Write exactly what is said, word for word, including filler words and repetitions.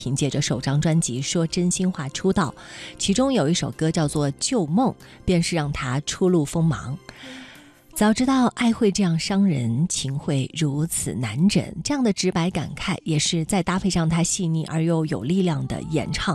凭借着首张专辑《说真心话》出道，其中有一首歌叫做《旧梦》，便是让他初露锋芒。早知道爱会这样伤人，情会如此难枕，这样的直白感慨，也是再搭配上他细腻而又有力量的演唱，